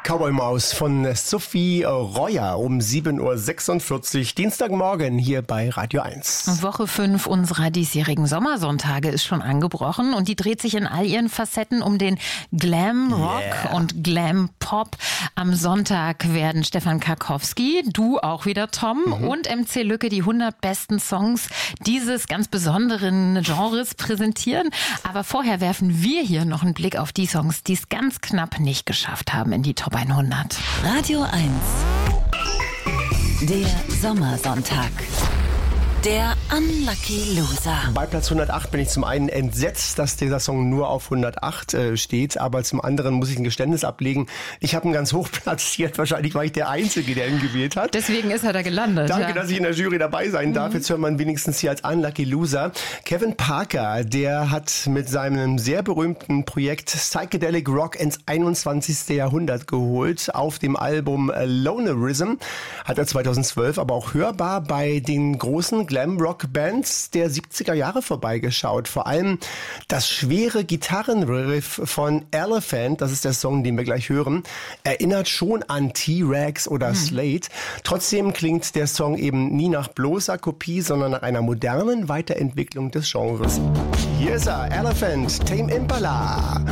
Cowboy Maus von Sophie Royer um 7.46 Uhr, Dienstagmorgen hier bei Radio 1. Woche 5 unserer diesjährigen Sommersonntage ist schon angebrochen und die dreht sich in all ihren Facetten um den Glam Rock und Glam Pop. Am Sonntag werden Stefan Karkowski, du auch wieder Tom und MC Lücke die 100 besten Songs dieses ganz besonderen Genres präsentieren. Aber vorher werfen wir hier noch einen Blick auf die Songs, die es ganz knapp nicht geschafft haben in die Top 100. Radio 1. Der Sommersonntag. Der Unlucky Loser. Bei Platz 108 bin ich zum einen entsetzt, dass dieser Song nur auf 108 steht, aber zum anderen muss ich ein Geständnis ablegen. Ich habe ihn ganz hoch platziert, wahrscheinlich war ich der Einzige, der ihn gewählt hat. Deswegen ist er da gelandet. Danke, dass ich in der Jury dabei sein darf. Jetzt hört man wenigstens hier als Unlucky Loser. Kevin Parker, der hat mit seinem sehr berühmten Projekt Psychedelic Rock ins 21. Jahrhundert geholt. Auf dem Album Lonerism hat er 2012 aber auch hörbar bei den großen Glam-Rock-Bands der 70er Jahre vorbeigeschaut. Vor allem das schwere Gitarrenriff von Elephant, das ist der Song, den wir gleich hören, erinnert schon an T-Rex oder Slade. Trotzdem klingt der Song eben nie nach bloßer Kopie, sondern nach einer modernen Weiterentwicklung des Genres. Hier ist er, Elephant, Tame Impala.